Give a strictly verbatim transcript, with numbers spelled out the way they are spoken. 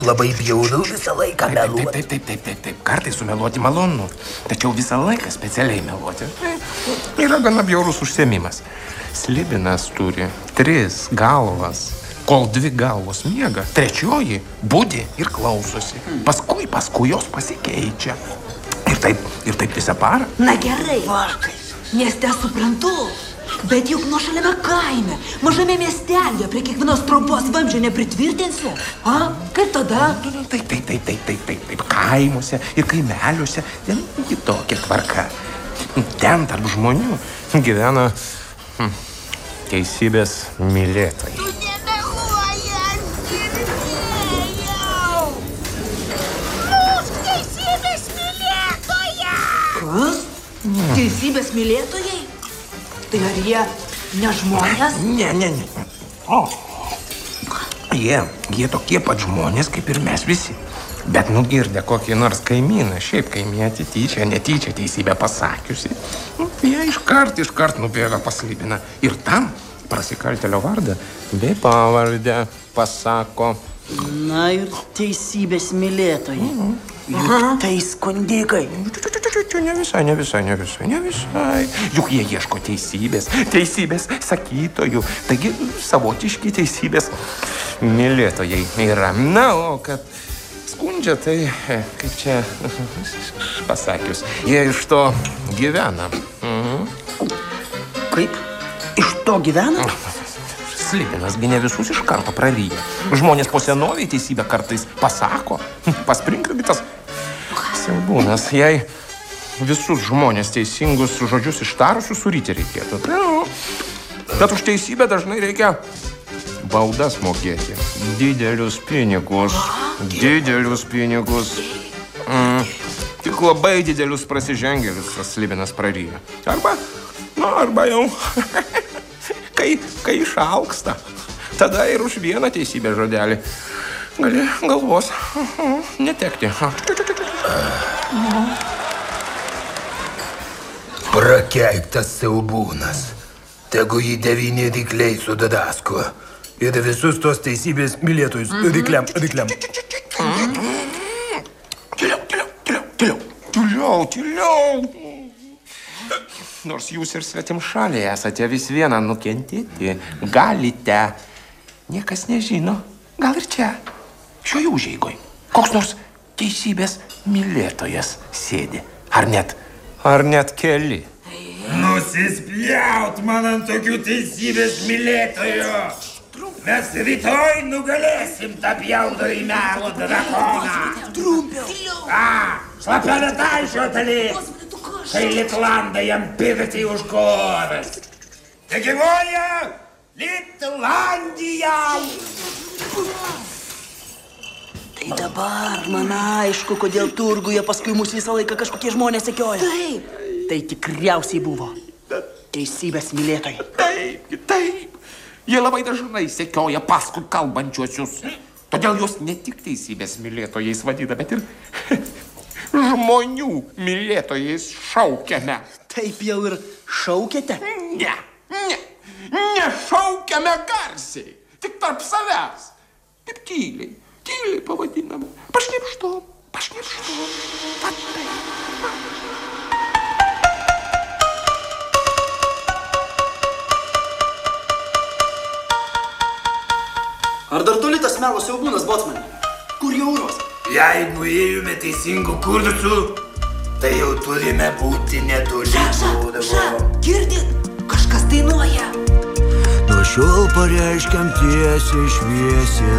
Labai bjauru visą laiką meluoti. Taip, taip, taip, taip, taip. Kartais sumeluoti malonu, tačiau visą laiką specialiai meluoti. Yra gana bjaurus užsiėmimas. Slibinas turi tris galvas. Kol dvi galvos miega, trečioji budi ir klausosi. Paskui, paskui jos pasikeičia. Ir taip, ir taip visą parą. Na gerai, mieste suprantu. Bet juk nuošaliame kaime, mažame miestelėje, prie kiekvienos trumpos vamzdžio nepritvirtinsi. A, kaip tada? Taip, taip, taip, taip, taip, taip, taip. Kaimuose ir kaimeliuose ten kitokia tvarka. Ten tarp žmonių gyvena hm, teisybės mylėtojai. Tu nemeluoji, aš girdėjau. Mūsų teisybės mylėtoja. Kas? Teisybės mylėtojai? Tai ar jie ne žmonės? Ne, ne, ne. O, jie, jie tokie pat žmonės, kaip ir mes visi. Bet nugirdę kokį nors kaimyną, šiaip kaimietį tyčia, netyčia teisybę pasakiusi, jie iškart, iškart nubėga pas Slibiną. Ir tam prasikaltėlio vardą bei pavardę pasako. Na ir teisybės mylėtojai. Mhm. Juk tai skundikai. Ne visai, ne visai, ne visai, ne visai. Juk jie ieško teisybės, teisybės sakytojų. Taigi savotiški teisybės mylėtojai yra. Na, o kad skundžia, tai, kaip čia pasakius, jie iš to gyvena. Mhm. Kaip? Iš to gyvena? Slibinas gi ne visus iš karto praryja. Žmonės po senoviai teisybę kartais pasako. Pasprinka tas siaubūnas. Jei visus žmonės teisingus žodžius ištarusius suryti reikėtų. Bet už teisybę dažnai reikia baudas mokėti. Didelius pinigus. Didelius pinigus. Mm. Tik labai didelius prasižengėlius tas Slibinas praryja. Arba, nu, arba jau... Kai, kai išauksta, tada ir už vieną teisybę žodelį gali galvos netekti. Prakeiktas siaubūnas. Tegu jį devyni rykliai su Dadasko. Ir visus tos teisybės mylėtojus rykliam, rykliam. Tyliau, tyliau, tyliau, tyliau, tyliau, tyliau. Nors jūs ir svetimšaliai esate vis vieną nukentėti, galite. Niekas nežino. Gal ir čia, šioje užeigoj, koks nors teisybės mylėtojas sėdi. Ar net, ar net keli. Nusispjaut man ant tokių teisybės mylėtojų. Mes rytoj nugalėsim tą bjaurųjį melo drakoną. Trumpiau. A, šlapelė taišiotelį. Kai Litlandai jam pirti už koras. Tegyvuoja Litlandija! Tai dabar man aišku, kodėl turguje paskui mus visą laiką kažkokie žmonės sekioja. Taip. Tai tikriausiai buvo teisybės mylėtojai. Taip, taip. Jie labai dažnai sekioja paskui kalbančiuosius. Todėl juos ne tik teisybės mylėtojais vadina, bet ir... žmonių mylėtojais šaukiame. Taip jau ir šaukiate? Ne, ne, nešaukiame garsiai, tik tarp savęs. Taip tyliai, tyliai pavadiname. Pašnipštom, pašnipštom. Va taip. Ar dar toli tas melo siaubūnas, bocmane? Kur jau uros? Jei nuėjome teisingų kursų, tai jau turime būti netoli. Ža, ža, girdit, kažkas dainuoja. Nuo šiol pareiškiam tiesiai šviesiai.